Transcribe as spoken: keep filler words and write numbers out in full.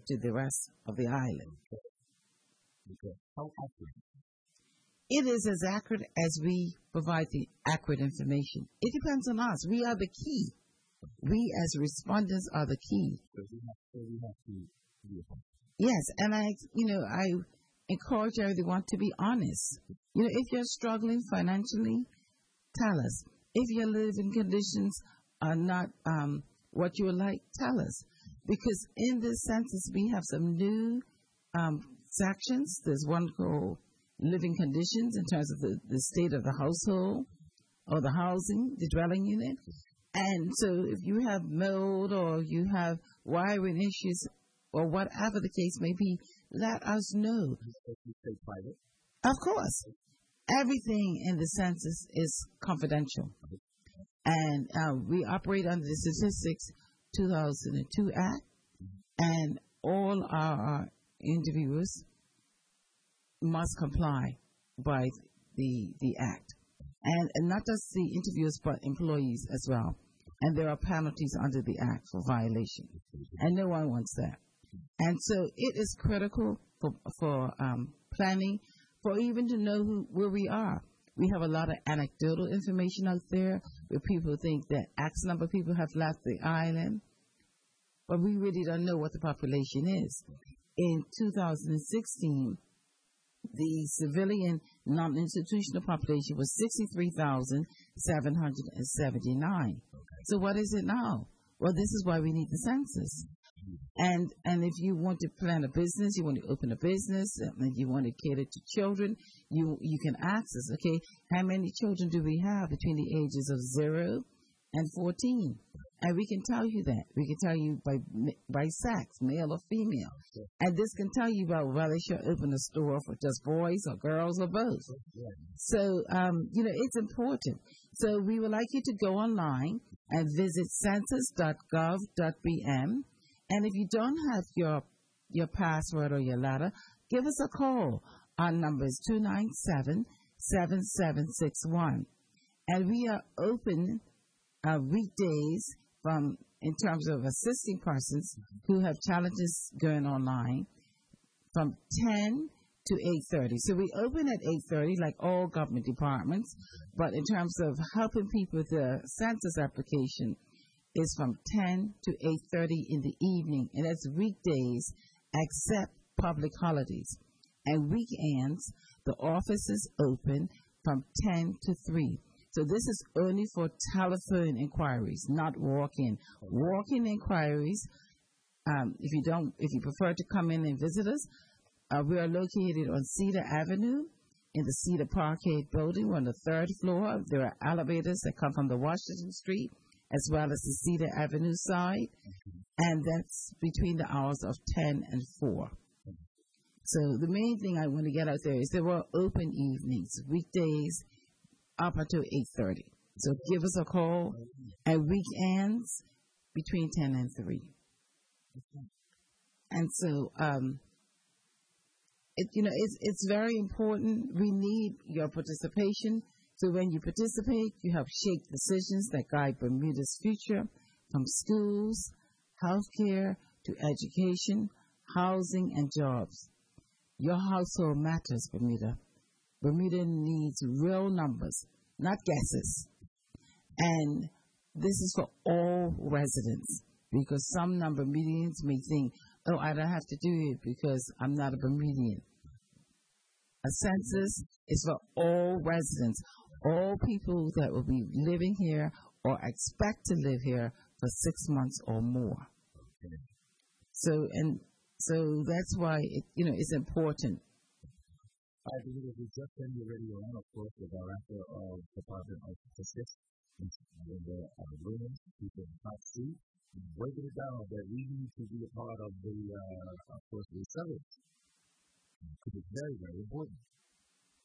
to the rest of the island. Okay. How accurate? It is as accurate as we provide the accurate information. It depends on us. We are the key. We as respondents are the key. So we have, so we have to be a Yes, and I, you know, I encourage everyone to be honest. You know, if you're struggling financially, tell us. If your living conditions are not um, what you would like, tell us. Because in this census, we have some new um, sections. There's one called living conditions in terms of the, the state of the household or the housing, the dwelling unit. And so if you have mold or you have wiring issues or whatever the case may be, let us know. Of course. Everything in the census is confidential. And uh, we operate under the Statistics two thousand two Act, and all our interviewers must comply by the the Act. And, and not just the interviewers, but employees as well. And there are penalties under the Act for violation. And no one wants that. And so it is critical for, for um, planning, for even to know who, where we are. We have a lot of anecdotal information out there where people think that X number of people have left the island, but we really don't know what the population is. In two thousand sixteen, the civilian non-institutional population was sixty-three thousand seven hundred seventy-nine. So what is it now? Well, this is why we need the census. And and if you want to plan a business, you want to open a business, and you want to cater to children, you you can ask us, okay, how many children do we have between the ages of zero and fourteen? And we can tell you that. We can tell you by by sex, male or female. And this can tell you about whether they should open a store for just boys or girls or both. So, um, you know, it's important. So we would like you to go online and visit census dot gov dot b m. And if you don't have your your password or your letter, give us a call. Our number is two nine seven, seven seven six one. And we are open uh, weekdays from in terms of assisting persons who have challenges going online from ten to eight thirty. So we open at eight thirty like all government departments, but in terms of helping people with the census application, is from ten to eight thirty in the evening, and that's weekdays except public holidays. And weekends, the office is open from ten to three. So this is only for telephone inquiries, not walk-in. Walk-in inquiries, um, if you don't, if you prefer to come in and visit us, uh, we are located on Cedar Avenue in the Cedar Parkade building. We're on the third floor. There are elevators that come from the Washington Street as well as the Cedar Avenue side, and that's between the hours of ten and four. So the main thing I want to get out there is there were open evenings, weekdays up until eight thirty. So give us a call, and weekends between ten and three. And so, um, it, you know, it's, it's very important. We need your participation. So when you participate, you help shape decisions that guide Bermuda's future, from schools, healthcare, to education, housing, and jobs. Your household matters, Bermuda. Bermuda needs real numbers, not guesses. And this is for all residents, because some non-Bermudians may think, oh, I don't have to do it because I'm not a Bermudian. A census is for all residents, all people that will be living here or expect to live here for six months or more. So, and so that's why it, you know, it's important. I believe we just turned the radio on, of course, the director of Department of Statistics in the uh, Williams, people in Top C, breaking it down that we need to be a part of the, uh, of course, the service, because it's very, very important.